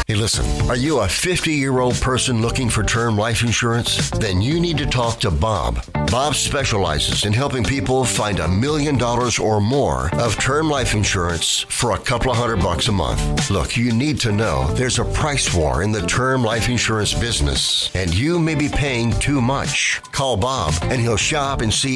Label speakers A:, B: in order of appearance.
A: Hey, listen, are you a 50-year-old person looking for term life insurance? Then you need to talk to Bob. Bob specializes in helping people find $1 million or more of term life insurance for a couple of $100 a month. Look, you need to know there's a price war in the term life insurance business, and you may be paying too much. Call Bob, and he'll shop and see